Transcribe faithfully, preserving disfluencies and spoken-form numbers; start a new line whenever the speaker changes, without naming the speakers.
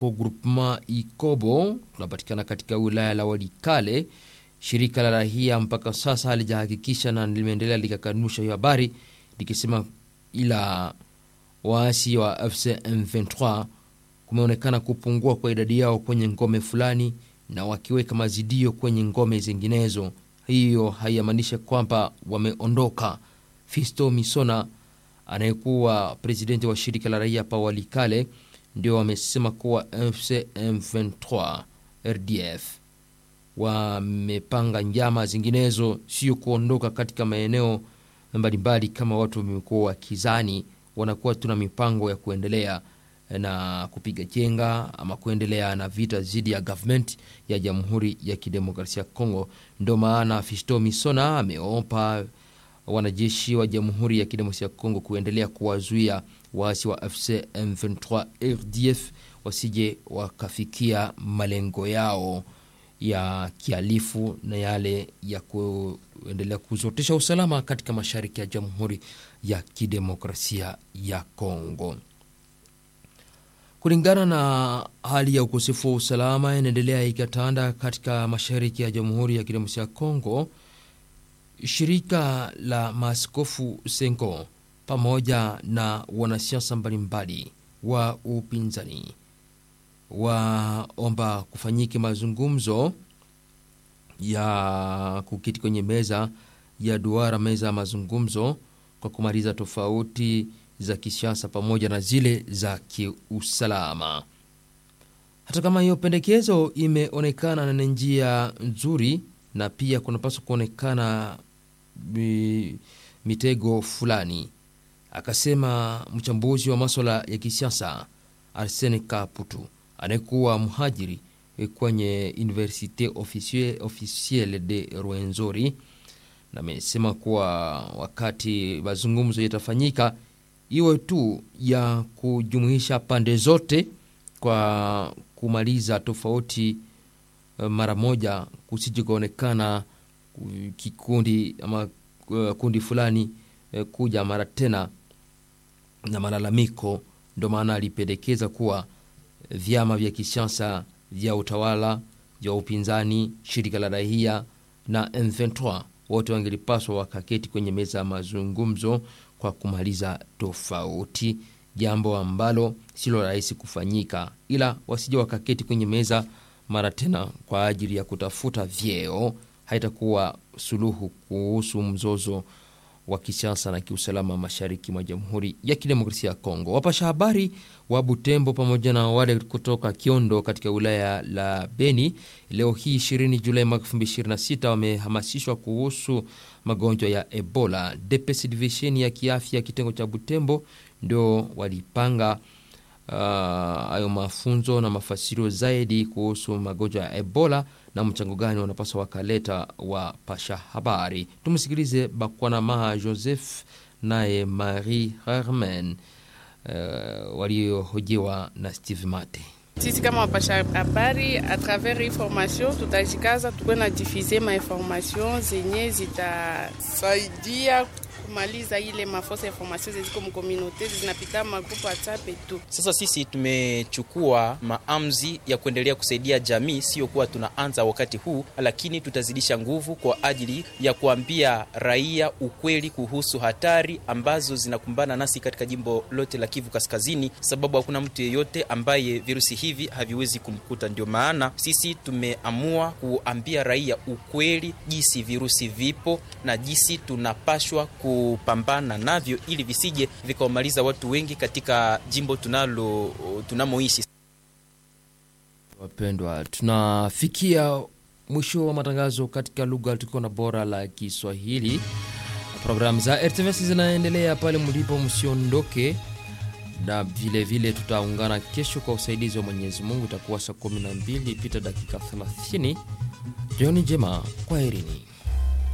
Kwa groupement Ikobo tunapatikana katika wilaya la Walikale. Shirika la raia mpaka sasa halijahakikisha na limeendelea likakanusha hiyo habari likisema ila waasi wa F C M ishirini na tatu kumeonekana kupungua kwa idadi yao kwenye ngome fulani na wakiweka mazidio kwenye ngome zinginezo. Hiyo haimaanishi kwamba wameondoka. Fisto Misona anayekuwa presidenti wa shirika la raia pa Walikale ndio wamesema kuwa F C M ishirini na tatu R D F wamepanga njama zinginezo, sio kuondoka katika maeneo mbalimbali kama watu wamekuwa wakizani. Wanakuwa tuna mipango ya kuendelea na kupiga jenga ama kuendelea na vita dhidi ya government ya Jamhuri ya Kidemokrasia ya Kongo. Ndio maana Fisto Misona ameomba wanajeshi wa Jamhuri ya Kidemokrasia ya Kongo kuendelea kuwazuia waasi wa F C M ishirini na tatu R D F wasije wakafikia malengo yao ya kialifu na yale ya kuendelea kuzorotesha usalama katika mashariki ya Jamhuri ya Kidemokrasia ya Kongo. Kulingana na hali ya ukosefu wa usalama inaendelea ikatanda katika mashariki ya Jamhuri ya Kidemokrasia ya Kongo, shirika la maaskofu Senko pamoja na wanasiasa mbalimbali wa upinzani waomba kufanyike mazungumzo ya kuketi kwenye meza ya duara, meza ya mazungumzo kwa kumaliza tofauti za kisiasa pamoja na zile za kiusalama. Hata kama hiyo pendekezo imeonekana na njia nzuri na pia kunapaswa kuonekana mitego fulani, akasema mchambuzi wa masuala ya kisiasa Arsene Kaputu anayekuwa mhajiri kwenye Université Officielle de Rwenzori, na amesema kuwa wakati mazungumzo yatafanyika iwe tu ya kujumuisha pande zote kwa kumaliza tofauti mara moja, kusije kuonekana kikundi ama kundi fulani kuja mara tena na malalamiko. Ndio maana alipendekeza kuwa vyama vya kisiasa vya utawala, vya upinzani, shirika la raia na M ishirini na tatu wote wangelipaswa wakaketi kwenye meza ya mazungumzo kwa kumaliza tofauti, jambo ambalo silo rahisi kufanyika, ila wasije wakaketi kwenye meza mara tena kwa ajili ya kutafuta vyeo. Haitakuwa suluhu kuhusu mzozo wa kisiasa na kiusalama mashariki mwa Jamhuri ya Kidemokrasia ya Kongo. Wapasha habari wa Butembo pamoja na wale kutoka Kiondo katika wilaya la Beni leo hii ishirini Julai mwaka elfu mbili ishirini na sita wamehamasishwa kuhusu magonjwa ya Ebola. D P S Division ya kiafya kitengo cha Butembo ndio walipanga hayo uh, mafunzo na mafasirio zaidi kuhusu magonjwa ya Ebola na mchango gani wanapaswa wakaleta wa pasha habari. Tumsikilize Bakwana Maha Joseph naye Marie Herman uh, waliohojiwa na Steve Mate.
Sisi kama wapasha habari a travers information tutajikaza tukwe na diffuser ma information zenye zitasaidia kumaliza ile mafosa information ziko mu community zinapita magrupu WhatsApp tu.
Sasa sisi tumechukua maamuzi ya kuendelea kusaidia jamii, sio kuwa tunaanza wakati huu, lakini tutazidisha nguvu kwa ajili ya kuambia raia ukweli kuhusu hatari ambazo zinakumbana nasi katika jimbo lote la Kivu Kaskazini, sababu hakuna mtu yeyote ambaye virusi hivi haviwezi kumkuta. Ndio maana sisi tumeamua kuambia raia ukweli jinsi virusi vipo na jinsi tunapashwa ku kupambana navyo ili visije vikaumaliza watu wengi katika jimbo tunalo tunamoishi.
Wapendwa, tunafikia mwisho wa matangazo katika lugha tuko na bora la Kiswahili. Programu za R T V S zinaendelea pale mlipo, msiondoke. Na vile vile tutaungana kesho kwa usaidizi wa Mwenyezi Mungu, itakuwa saa kumi na mbili pita dakika thelathini. Jioni njema, kwaherini.